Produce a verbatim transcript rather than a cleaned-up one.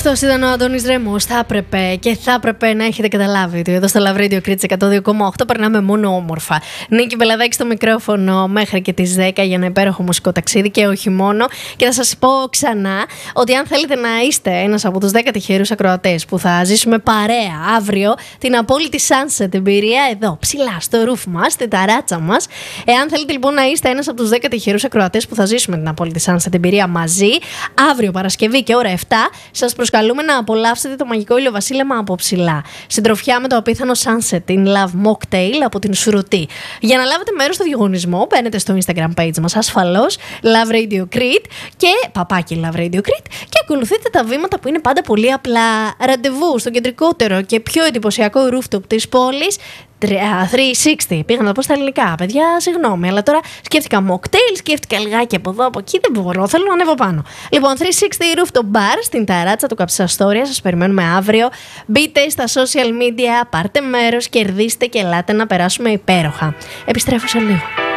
Αυτός ήταν ο Αντώνης Ρέμος. Θα έπρεπε και θα έπρεπε να έχετε καταλάβει ότι εδώ στο Love Radio Crete εκατό δύο κόμμα οκτώ περνάμε μόνο όμορφα. Νίκη Μπελαδάκη στο μικρόφωνο μέχρι και τις δέκα για ένα υπέροχο μουσικό ταξίδι και όχι μόνο. Και θα σας πω ξανά ότι αν θέλετε να είστε ένας από τους δέκα τυχερούς ακροατές που θα ζήσουμε παρέα αύριο την απόλυτη sunset εμπειρία εδώ ψηλά στο ρούφ μας, στην ταράτσα μας. Εάν θέλετε λοιπόν να είστε ένας από τους δέκα τυχερούς ακροατές που θα ζήσουμε την απόλυτη sunset εμπειρία μαζί, αύριο Παρασκευή και ώρα επτά, σας προσκαλούμε να απολαύσετε το μαγικό ηλιοβασίλεμα από ψηλά. Συντροφιά με το απίθανο Sunset in Love Mocktail από την Σουρωτή. Για να λάβετε μέρος στο διαγωνισμό, μπαίνετε στο Instagram page μας ασφαλώς, Love Radio Crete και παπάκι Love Radio Crete και ακολουθείτε τα βήματα που είναι πάντα πολύ απλά. Ραντεβού στο κεντρικότερο και πιο εντυπωσιακό rooftop της πόλης. τριακόσια εξήντα. Πήγα να το πω στα ελληνικά, παιδιά, συγγνώμη, αλλά τώρα σκέφτηκα mocktail, σκέφτηκα λιγάκι από εδώ, από εκεί, δεν μπορώ, θέλω να ανέβω πάνω. Λοιπόν, τριακόσια εξήντα rooftop bar στην ταράτσα του Καψαστόρια, σας περιμένουμε αύριο. Μπείτε στα social media, πάρτε μέρος, κερδίστε και ελάτε να περάσουμε υπέροχα. Επιστρέφω σε λίγο.